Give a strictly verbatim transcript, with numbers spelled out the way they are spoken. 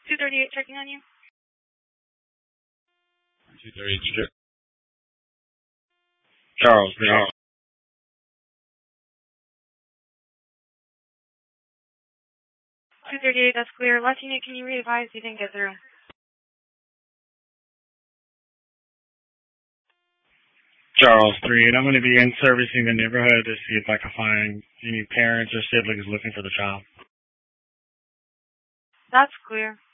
two thirty-eight checking on you. two thirty-eight. Charles, Charles. two thirty-eight, that's clear. Last unit, can you re-advise you didn't get through? Charles, three eight. I'm going to be in servicing the neighborhood to see if I can find any parents or siblings looking for the child. That's clear.